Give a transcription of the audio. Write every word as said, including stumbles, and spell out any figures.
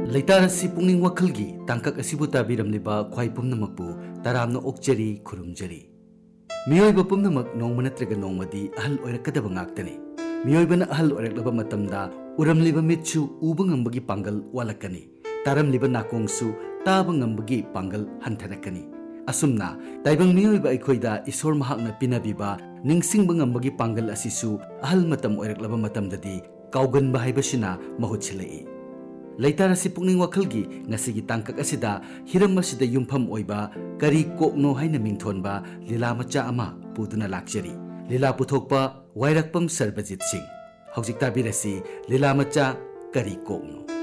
ꯂꯩꯇꯥꯔꯁꯤ ꯄꯨꯛꯅꯤꯡ ꯋꯥꯈꯜꯒꯤ ꯇꯥꯡꯀꯛ ꯑꯁꯤꯕꯨ ꯇꯥꯕꯤꯔꯝꯂꯤꯕ ꯈ꯭ꯋꯥꯏ ꯄꯨꯝꯅꯃꯛꯄꯨ ꯇꯔꯥꯝꯅ ꯑꯣꯛꯆꯔꯤ ꯈꯨꯔꯨꯝꯖꯔꯤ꯫ ꯃꯤꯑꯣꯏꯕ ꯄꯨꯝꯅꯃꯛ ꯅꯣꯡꯃ ꯅꯠꯇ꯭ꯔꯒ ꯅꯣꯡꯃꯗꯤ ꯑꯍꯜ ꯑꯣꯏꯔꯛꯀꯗꯕ ꯉꯥꯛꯇꯅꯤ꯫ ꯃꯤꯑꯣꯏꯕꯅ ꯑꯍꯜ ꯑꯣꯏꯔꯛꯂꯕ ꯃꯇꯝꯗ ꯎꯔꯝꯂꯤꯕ ꯃꯤꯠꯁꯨ ꯎꯕ ꯉꯝꯕꯒꯤ ꯄꯥꯡꯒꯜ ꯋꯥꯠꯂꯛꯀꯅꯤ, ꯇꯥꯔꯝꯂꯤꯕ ꯅꯥꯀꯣꯡꯁꯨ ꯇꯥꯕ ꯉꯝꯕꯒꯤ ꯄꯥꯡꯒꯜ ꯍꯟꯊꯔꯛꯀꯅꯤ꯫ ꯑꯁꯨꯝꯅ ꯇꯥꯏꯕꯪ ꯃꯤꯑꯣꯏꯕ ꯑꯩꯈꯣꯏꯗ ꯏꯁꯣꯔ ꯃꯍꯥꯛꯅ ꯄꯤꯅꯕꯤꯕ ꯅꯤꯡꯁꯤꯡꯕ ꯉꯝꯕꯒꯤ ꯄꯥꯡꯒꯜ ꯑꯁꯤꯁꯨ ꯑꯍꯜ ꯃꯇꯝ ꯑꯣꯏꯔꯛꯂꯕ ꯃꯇꯝꯗꯗꯤ ꯀꯥꯎꯒꯟꯕ ꯍꯥꯏꯕꯁꯤꯅ ꯃꯍꯨꯠ ꯁꯤꯜꯂꯛꯏ꯫ ꯂꯩꯇꯥꯔꯁꯤ ꯄꯨꯛꯅꯤꯡ ꯋꯥꯈꯜꯒꯤ ꯉꯁꯤꯒꯤ ꯇꯥꯡꯀꯛ ꯑꯁꯤꯗ ꯍꯤꯔꯝ ꯑꯁꯤꯗ ꯌꯨꯝꯐꯝ ꯑꯣꯏꯕ ꯀꯔꯤ ꯀꯣꯛꯅꯣ ꯍꯥꯏꯅ ꯃꯤꯡꯊꯣꯟꯕ ꯂꯤꯂꯥ ꯃꯆꯥ ꯑꯃ ꯄꯨꯗꯨꯅ ꯂꯥꯛꯆꯔꯤ꯫ ꯂꯤꯂꯥ ꯄꯨꯊꯣꯛꯄ ꯋꯥꯏꯔꯛꯄꯝ ꯁꯔꯕꯖꯤꯠ ꯁꯤꯡ꯫ ꯍꯧꯖꯤꯛ ꯇꯥꯕꯤꯔꯁꯤ ꯂꯤꯂꯥ ꯃꯆꯥ ꯀꯔꯤ ꯀꯣꯛꯅꯣ꯫